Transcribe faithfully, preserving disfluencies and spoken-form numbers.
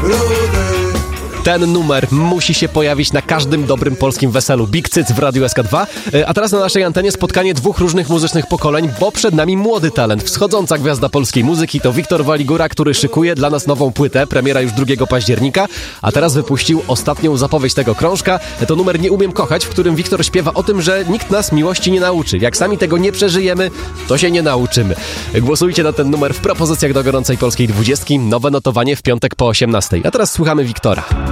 Ten numer musi się pojawić na każdym dobrym polskim weselu. Big Cyc w Radiu S K dwa. A teraz na naszej antenie spotkanie dwóch różnych muzycznych pokoleń, bo przed nami młody talent. Wschodząca gwiazda polskiej muzyki to Wiktor Waligura, który szykuje dla nas nową płytę. Premiera już drugiego października, a teraz wypuścił ostatnią zapowiedź tego krążka. To numer Nie umiem kochać, w którym Wiktor śpiewa o tym, że nikt nas miłości nie nauczy. Jak sami tego nie przeżyjemy, to się nie nauczymy. Głosujcie na ten numer w propozycjach do gorącej polskiej dwudziestki. Nowe notowanie w piątek po osiemnastej. A teraz słuchamy Wiktora.